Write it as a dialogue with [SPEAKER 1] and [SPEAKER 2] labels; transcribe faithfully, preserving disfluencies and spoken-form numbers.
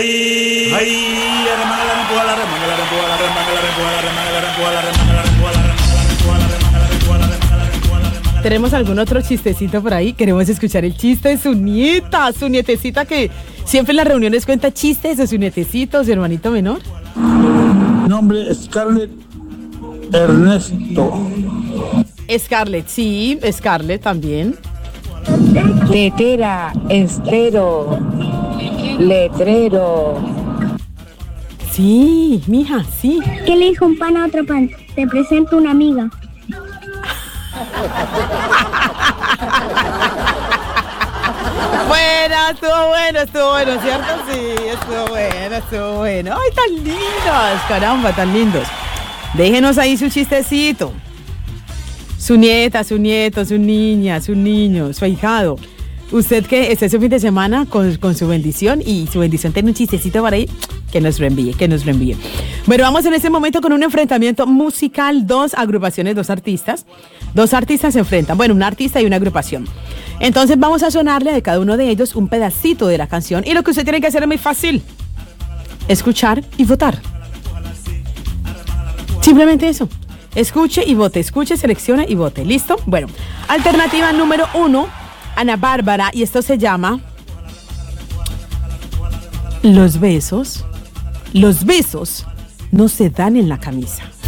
[SPEAKER 1] Ay, hermana, la empuja la remanga, la empuja la remanga, la empuja la remanga, la empuja la remanga, la empuja la remanga, la empuja la remanga, la empuja la remanga, la empuja la remanga.
[SPEAKER 2] ¿Tenemos algún otro chistecito por ahí? Queremos escuchar el chiste de su nieta, su nietecita que siempre en las reuniones cuenta chistes de su nietecito, su hermanito menor.
[SPEAKER 3] Nombre Scarlett Ernesto.
[SPEAKER 2] Scarlett, sí, Scarlett también.
[SPEAKER 4] Tetera, estero, letrero.
[SPEAKER 2] Sí, mija, sí.
[SPEAKER 5] ¿Qué le dijo un pan a otro pan? Te presento una amiga.
[SPEAKER 2] Buena, estuvo bueno, estuvo bueno, ¿cierto? Sí, estuvo bueno, estuvo bueno. Ay, tan lindos, caramba, tan lindos. Déjenos ahí su chistecito. Su nieta, su nieto, su niña, su niño, su ahijado. Usted que esté su fin de semana con, con su bendición y su bendición tiene un chistecito para ahí, que nos reenvíe, que nos reenvíe. Bueno, vamos en este momento con un enfrentamiento musical, dos agrupaciones, dos artistas. Dos artistas se enfrentan, bueno, un artista y una agrupación. Entonces vamos a sonarle a cada uno de ellos un pedacito de la canción y lo que usted tiene que hacer es muy fácil. Escuchar y votar. Simplemente eso. Escuche y vote, escuche, seleccione y vote. ¿Listo? Bueno, alternativa número uno, Ana Bárbara, y esto se llama Los besos. Los besos no se dan en la camisa.